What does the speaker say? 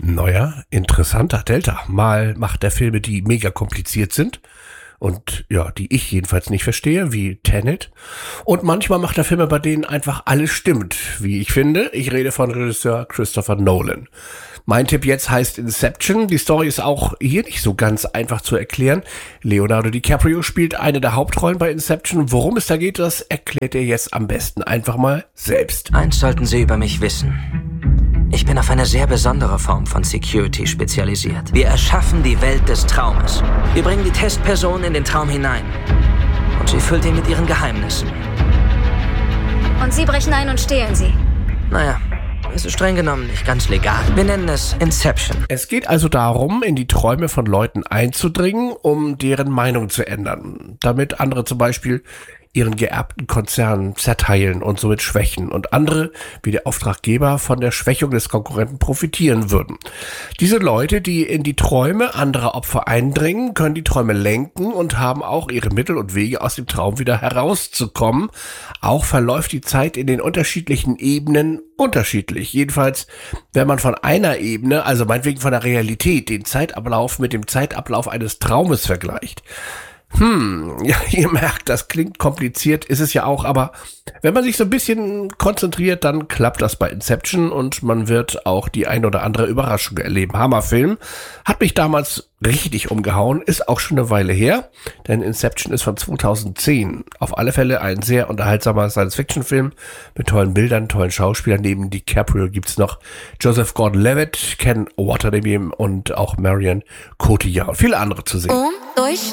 Neuer, interessanter Delta. Mal macht er Filme, die mega kompliziert sind und ja, die ich jedenfalls nicht verstehe, wie Tenet. Und manchmal macht er Filme, bei denen einfach alles stimmt, wie ich finde. Ich rede von Regisseur Christopher Nolan. Mein Tipp jetzt heißt Inception. Die Story ist auch hier nicht so ganz einfach zu erklären. Leonardo DiCaprio spielt eine der Hauptrollen bei Inception. Worum es da geht, das erklärt er jetzt am besten einfach mal selbst. Eins sollten Sie über mich wissen. Ich bin auf eine sehr besondere Form von Security spezialisiert. Wir erschaffen die Welt des Traumes. Wir bringen die Testperson in den Traum hinein. Und sie füllt ihn mit ihren Geheimnissen. Und Sie brechen ein und stehlen sie. Naja, es ist streng genommen nicht ganz legal. Wir nennen es Inception. Es geht also darum, in die Träume von Leuten einzudringen, um deren Meinung zu ändern. Damit andere zum Beispiel ihren geerbten Konzern zerteilen und somit schwächen und andere, wie der Auftraggeber, von der Schwächung des Konkurrenten profitieren würden. Diese Leute, die in die Träume anderer Opfer eindringen, können die Träume lenken und haben auch ihre Mittel und Wege, aus dem Traum wieder herauszukommen. Auch verläuft die Zeit in den unterschiedlichen Ebenen unterschiedlich. Jedenfalls, wenn man von einer Ebene, also meinetwegen von der Realität, den Zeitablauf mit dem Zeitablauf eines Traumes vergleicht. Ja, ihr merkt, das klingt kompliziert, ist es ja auch, aber wenn man sich so ein bisschen konzentriert, dann klappt das bei Inception und man wird auch die ein oder andere Überraschung erleben. Hammerfilm, hat mich damals richtig umgehauen, ist auch schon eine Weile her, denn Inception ist von 2010. Auf alle Fälle ein sehr unterhaltsamer Science-Fiction-Film mit tollen Bildern, tollen Schauspielern. Neben DiCaprio gibt's noch Joseph Gordon-Levitt, Ken Watanabe und auch Marion Cotillard und viele andere zu sehen. Durch